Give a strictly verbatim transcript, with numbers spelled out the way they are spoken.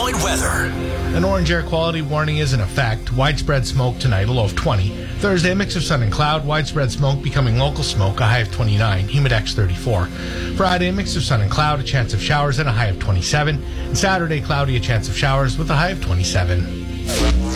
Illinois weather. An orange air quality warning is in effect. Widespread smoke tonight, a low of twenty. Thursday, a mix of sun and cloud. Widespread smoke becoming local smoke, a high of twenty-nine. Humidex thirty-four. Friday, a mix of sun and cloud, a chance of showers and a high of twenty-seven. And Saturday, cloudy, a chance of showers with a high of twenty-seven.